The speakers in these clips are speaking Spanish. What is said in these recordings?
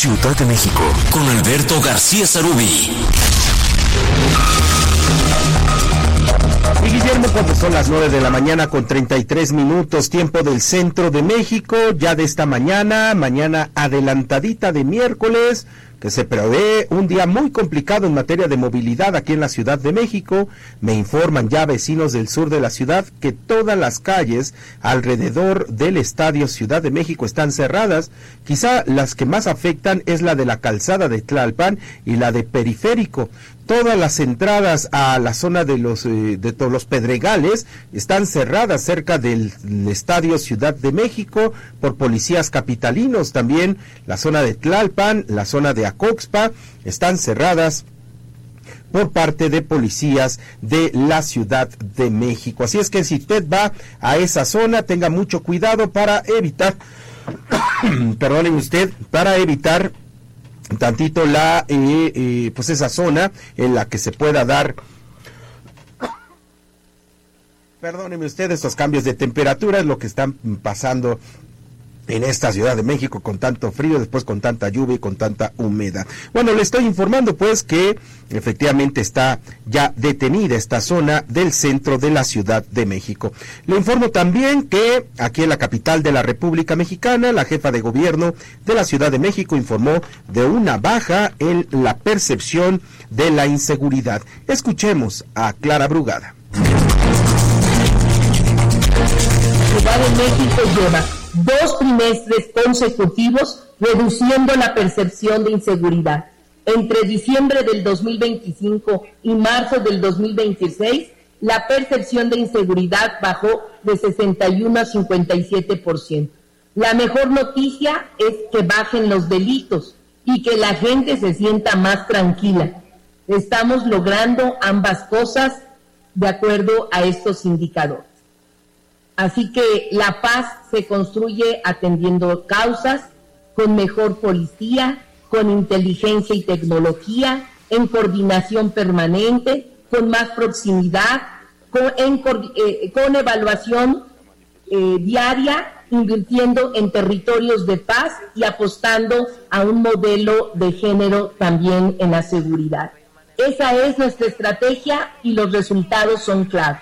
Ciudad de México, con Alberto García Sarubí. Y Guillermo, cuando son las 9 de la mañana con 33 minutos, tiempo del centro de México, ya de esta mañana adelantadita de miércoles, que se prevé un día muy complicado en materia de movilidad aquí en la Ciudad de México. Me informan ya vecinos del sur de la ciudad que todas las calles alrededor del Estadio Ciudad de México están cerradas. Quizá las que más afectan es la de la calzada de Tlalpan y la de Periférico. Todas las entradas a la zona de todos los Pedregales están cerradas cerca del Estadio Ciudad de México por policías capitalinos. También la zona de Tlalpan, la zona de Acoxpa están cerradas por parte de policías de la Ciudad de México. Así es que si usted va a esa zona, tenga mucho cuidado para evitar, perdóneme usted, para evitar tantito pues esa zona en la que se pueda dar, perdónenme usted, estos cambios de temperatura es lo que están pasando en esta Ciudad de México con tanto frío, después con tanta lluvia y con tanta humedad. Bueno, le estoy informando pues que efectivamente está ya detenida esta zona del centro de la Ciudad de México. Le informo también que aquí en la capital de la República Mexicana, la jefa de gobierno de la Ciudad de México informó de una baja en la percepción de la inseguridad. Escuchemos a Clara Brugada. Ciudad de México lleva 2 trimestres consecutivos reduciendo la percepción de inseguridad. Entre diciembre del 2025 y marzo del 2026, la percepción de inseguridad bajó de 61 a 57%. La mejor noticia es que bajen los delitos y que la gente se sienta más tranquila. Estamos logrando ambas cosas de acuerdo a estos indicadores. Así que la paz se construye atendiendo causas, con mejor policía, con inteligencia y tecnología, en coordinación permanente, con más proximidad, con evaluación diaria, invirtiendo en territorios de paz y apostando a un modelo de género también en la seguridad. Esa es nuestra estrategia y los resultados son claros.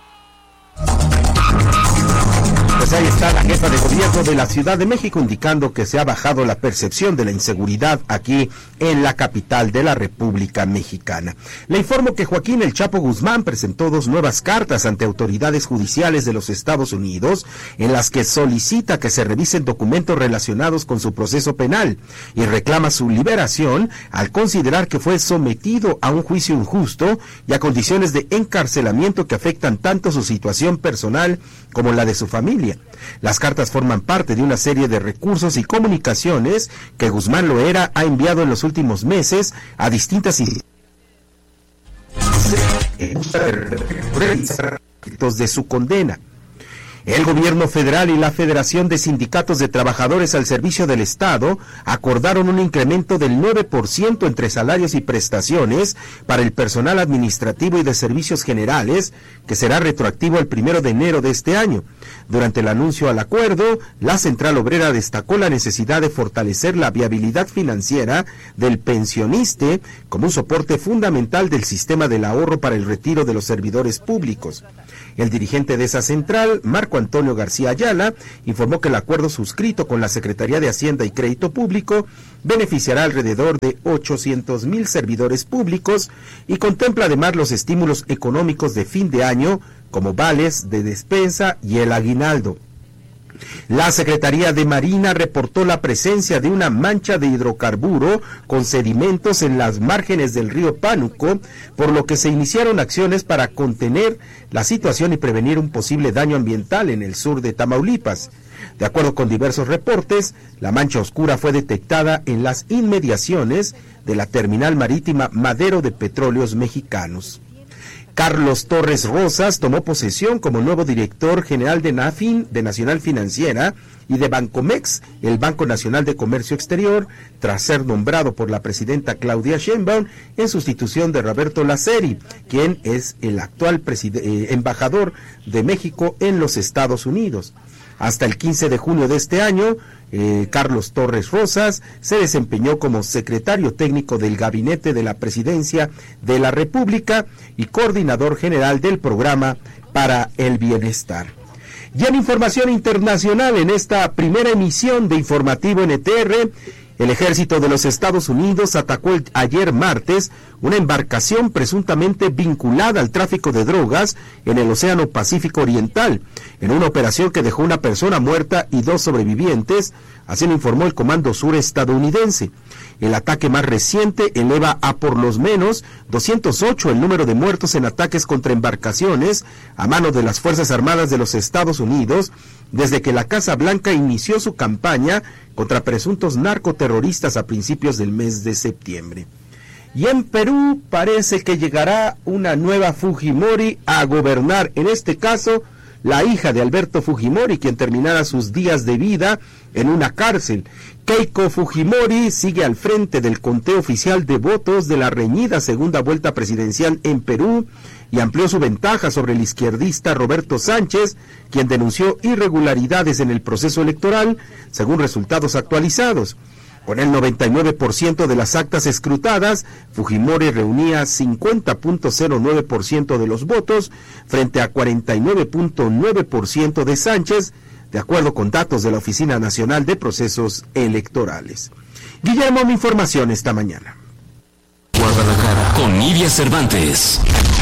Pues ahí está la jefa de gobierno de la Ciudad de México indicando que se ha bajado la percepción de la inseguridad aquí en la capital de la República Mexicana. Le informo que Joaquín El Chapo Guzmán presentó 2 nuevas cartas ante autoridades judiciales de los Estados Unidos en las que solicita que se revisen documentos relacionados con su proceso penal y reclama su liberación al considerar que fue sometido a un juicio injusto y a condiciones de encarcelamiento que afectan tanto su situación personal como la de su familia. Las cartas forman parte de una serie de recursos y comunicaciones que Guzmán Loera ha enviado en los últimos meses a distintas instituciones de su condena. El gobierno federal y la Federación de Sindicatos de Trabajadores al Servicio del Estado acordaron un incremento del 9% entre salarios y prestaciones para el personal administrativo y de servicios generales, que será retroactivo el 1 de enero de este año. Durante el anuncio al acuerdo, la Central Obrera destacó la necesidad de fortalecer la viabilidad financiera del pensionista como un soporte fundamental del sistema del ahorro para el retiro de los servidores públicos. El dirigente de esa central, Marco Antonio García Ayala, informó que el acuerdo suscrito con la Secretaría de Hacienda y Crédito Público beneficiará alrededor de 800,000 servidores públicos y contempla además los estímulos económicos de fin de año, como vales de despensa y el aguinaldo. La Secretaría de Marina reportó la presencia de una mancha de hidrocarburo con sedimentos en las márgenes del río Pánuco, por lo que se iniciaron acciones para contener la situación y prevenir un posible daño ambiental en el sur de Tamaulipas. De acuerdo con diversos reportes, la mancha oscura fue detectada en las inmediaciones de la terminal marítima Madero de Petróleos Mexicanos. Carlos Torres Rosas tomó posesión como nuevo director general de NAFIN, de Nacional Financiera, y de Bancomex, el Banco Nacional de Comercio Exterior, tras ser nombrado por la presidenta Claudia Sheinbaum en sustitución de Roberto Laceri, quien es el actual embajador de México en los Estados Unidos. Hasta el 15 de junio de este año, Carlos Torres Rosas se desempeñó como secretario técnico del Gabinete de la Presidencia de la República y coordinador general del Programa para el Bienestar. Y en información internacional, en esta primera emisión de Informativo NTR, el ejército de los Estados Unidos atacó ayer martes una embarcación presuntamente vinculada al tráfico de drogas en el Océano Pacífico Oriental, en una operación que dejó una persona muerta y 2 sobrevivientes, así lo informó el Comando Sur estadounidense. El ataque más reciente eleva a por lo menos 208 el número de muertos en ataques contra embarcaciones a manos de las Fuerzas Armadas de los Estados Unidos desde que la Casa Blanca inició su campaña contra presuntos narcoterroristas a principios del mes de septiembre. Y en Perú parece que llegará una nueva Fujimori a gobernar, en este caso la hija de Alberto Fujimori, quien terminará sus días de vida en una cárcel. Keiko Fujimori sigue al frente del conteo oficial de votos de la reñida segunda vuelta presidencial en Perú y amplió su ventaja sobre el izquierdista Roberto Sánchez, quien denunció irregularidades en el proceso electoral, según resultados actualizados. Con el 99% de las actas escrutadas, Fujimori reunía 50.09% de los votos frente a 49.9% de Sánchez, de acuerdo con datos de la Oficina Nacional de Procesos Electorales. Guillermo, mi información esta mañana. Guadalajara, con Nidia Cervantes.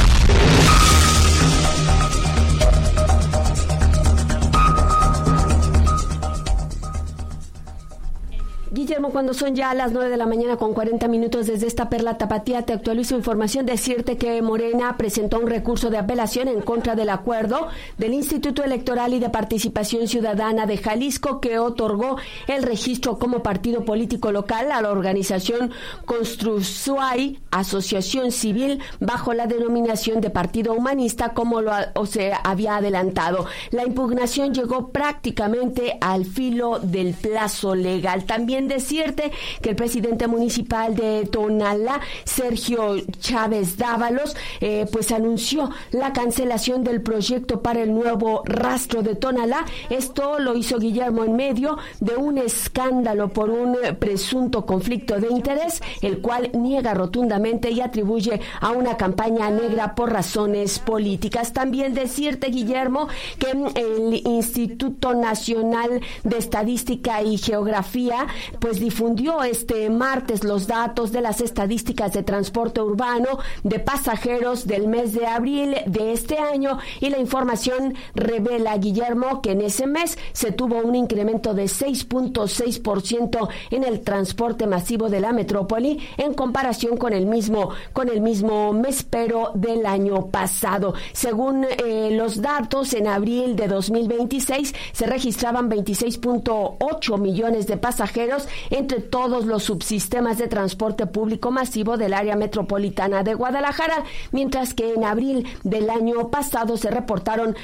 Guillermo, cuando son ya las 9 de la mañana con 40 minutos desde esta Perla Tapatía, te actualizo información. Decirte que Morena presentó un recurso de apelación en contra del acuerdo del Instituto Electoral y de Participación Ciudadana de Jalisco, que otorgó el registro como partido político local a la organización Construsuay, asociación civil, bajo la denominación de partido humanista, como se había adelantado. La impugnación llegó prácticamente al filo del plazo legal. También decirte que el presidente municipal de Tonalá, Sergio Chávez Dávalos, pues anunció la cancelación del proyecto para el nuevo rastro de Tonalá. Esto lo hizo Guillermo en medio de un escándalo por un presunto conflicto de interés, el cual niega rotundamente y atribuye a una campaña negra por razones políticas. También decirte, Guillermo, que el Instituto Nacional de Estadística y Geografía pues difundió este martes los datos de las estadísticas de transporte urbano de pasajeros del mes de abril de este año, y la información revela, Guillermo, que en ese mes se tuvo un incremento de 6.6% en el transporte masivo de la metrópoli en comparación con el mismo mes pero del año pasado. Según los datos, en abril de 2026 se registraban 26.8 millones de pasajeros entre todos los subsistemas de transporte público masivo del área metropolitana de Guadalajara, mientras que en abril del año pasado se reportaron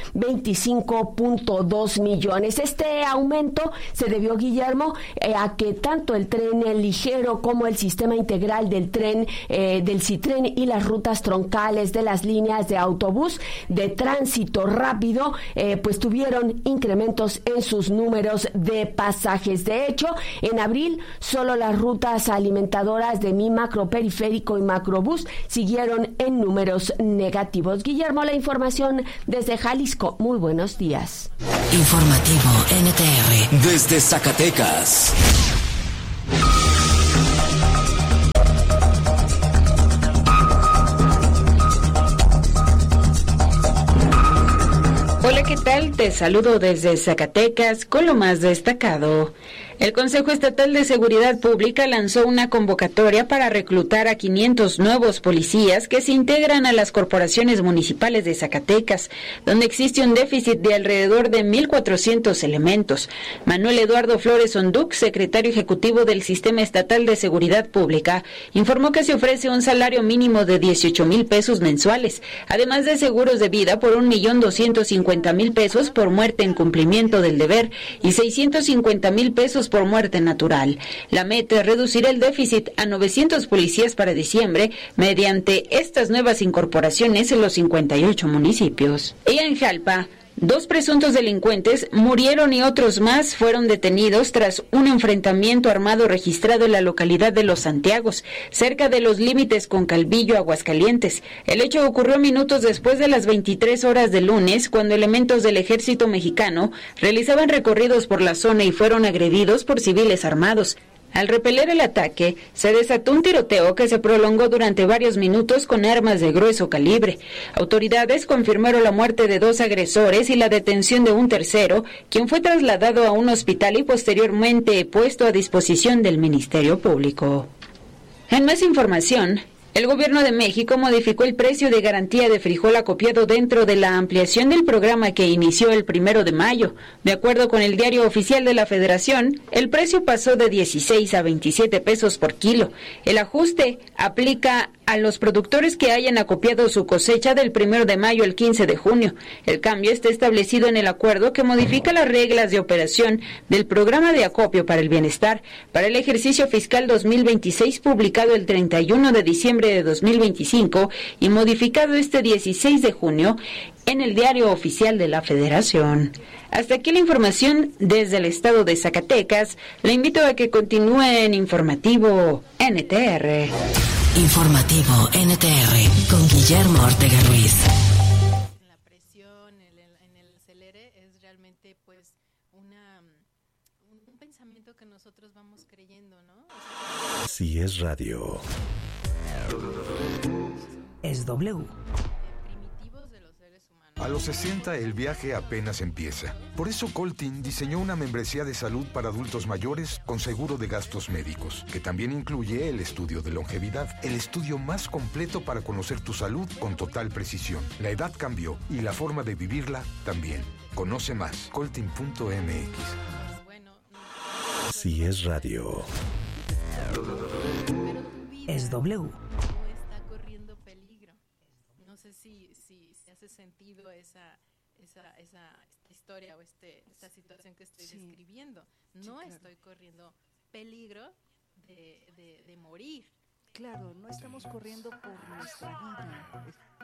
25.2 millones. Este aumento se debió, Guillermo, a que tanto el tren ligero como el sistema integral del tren, del Citren, y las rutas troncales de las líneas de autobús de tránsito rápido, pues tuvieron incrementos en sus números de pasajes. De hecho, en abril solo las rutas alimentadoras de Mi Macroperiférico y Macrobús siguieron en números negativos. Guillermo, la información desde Jalisco. Muy buenos días. Informativo NTR desde Zacatecas. Hola, ¿qué tal? Te saludo desde Zacatecas con lo más destacado. El Consejo Estatal de Seguridad Pública lanzó una convocatoria para reclutar a 500 nuevos policías que se integran a las corporaciones municipales de Zacatecas, donde existe un déficit de alrededor de 1,400 elementos. Manuel Eduardo Flores Onduc, secretario ejecutivo del Sistema Estatal de Seguridad Pública, informó que se ofrece un salario mínimo de 18,000 pesos mensuales, además de seguros de vida por 1,250,000 pesos por muerte en cumplimiento del deber y 650,000 pesos por muerte natural. La meta es reducir el déficit a 900 policías para diciembre mediante estas nuevas incorporaciones en los 58 municipios. Y en Jalpa, 2 presuntos delincuentes murieron y otros más fueron detenidos tras un enfrentamiento armado registrado en la localidad de Los Santiagos, cerca de los límites con Calvillo, Aguascalientes. El hecho ocurrió minutos después de las 23 horas del lunes, cuando elementos del ejército mexicano realizaban recorridos por la zona y fueron agredidos por civiles armados. Al repeler el ataque, se desató un tiroteo que se prolongó durante varios minutos con armas de grueso calibre. Autoridades confirmaron la muerte de 2 agresores y la detención de un tercero, quien fue trasladado a un hospital y posteriormente puesto a disposición del Ministerio Público. En más información, el Gobierno de México modificó el precio de garantía de frijol acopiado dentro de la ampliación del programa que inició el 1 de mayo. De acuerdo con el Diario Oficial de la Federación, el precio pasó de 16 a 27 pesos por kilo. El ajuste aplica a los productores que hayan acopiado su cosecha del 1 de mayo al 15 de junio. El cambio está establecido en el acuerdo que modifica las reglas de operación del Programa de Acopio para el Bienestar para el ejercicio fiscal 2026, publicado el 31 de diciembre de 2025 y modificado este 16 de junio en el Diario Oficial de la Federación. Hasta aquí la información desde el estado de Zacatecas. Le invito a que continúe en Informativo NTR. Informativo NTR con Guillermo Ortega Ruiz. La presión en el acelere es realmente pues un pensamiento que nosotros vamos creyendo, ¿no? Si es radio. Es W. A los 60 el viaje apenas empieza. Por eso Coltin diseñó una membresía de salud para adultos mayores con seguro de gastos médicos, que también incluye el estudio de longevidad, el estudio más completo para conocer tu salud con total precisión. La edad cambió y la forma de vivirla también. Conoce más, coltin.mx. Si es radio. Es W. Está corriendo peligro. No sé si hace sentido esta historia o esta situación que estoy describiendo. No estoy corriendo peligro de morir. Claro, no estamos corriendo por nuestra vida.